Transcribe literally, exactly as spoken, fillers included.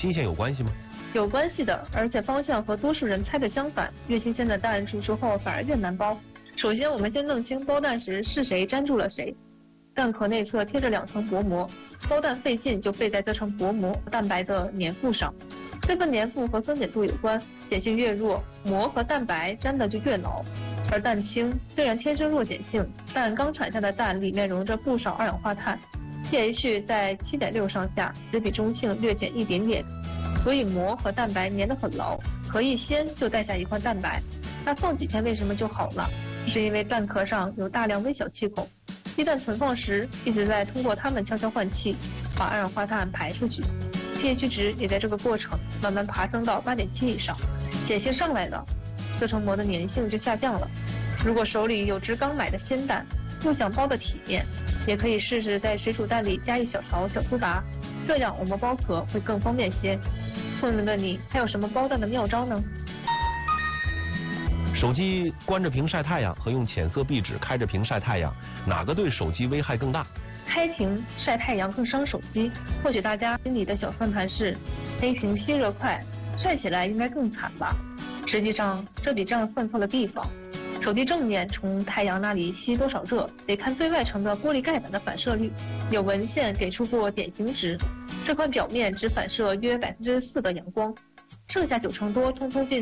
新鲜有关系吗？ 有关系的，而且方向和多数人猜的相反。越新鲜的蛋煮熟后反而越难包。首先，我们先弄清包蛋时是谁粘住了谁。蛋壳内侧贴着两层薄膜，包蛋费劲就费在这层薄膜蛋白的粘附上。这份粘附和酸碱度有关，碱性越弱，膜和蛋白粘的就越牢。而蛋清虽然天生弱碱性，但刚产下的蛋里面溶着不少二氧化碳 ，pH 在 七点六 上下，只比中性略减一点点，所以膜和蛋白粘得很牢，可以先就带下一块蛋白。那放几天为什么就好了？是因为蛋壳上有大量微小气孔，鸡蛋存放时一直在通过它们悄悄换气，把二氧化碳排出去。pH 值也在这个过程慢慢爬升到 八点七 以上，碱性上来了，这层膜的粘性就下降了。如果手里有只刚买的鲜蛋，不想包的体面，也可以试试在水煮蛋里加一小勺小苏打，这样我们剥壳会更方便些。聪明的你还有什么包蛋的妙招呢？ 手机关着屏晒太阳和用浅色壁纸开着屏晒太阳，哪个对手机危害更大？ 开屏晒太阳更伤手机。或许大家心里的小算盘是，黑屏吸热快，晒起来应该更惨吧？实际上这比这样算错了地方。手机正面从太阳那里吸多少热，得看最外层的玻璃盖板的反射率。有文献给出过典型值，这块表面只反射约百分之四的阳光，剩下九成多通通进